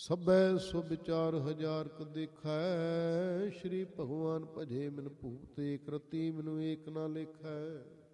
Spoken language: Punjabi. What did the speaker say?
ਸਭੈ ਸੋ ਵਿਚਾਰ ਹਜ਼ਾਰ ਕ ਦੇਖੈ। ਸ਼੍ਰੀ ਭਗਵਾਨ ਭਜੇ ਮਿਨ ਭੂਤ ਏਕ ਰਤੀ, ਮੈਨੂੰ ਏਕ ਨਾ ਲੇਖੈ।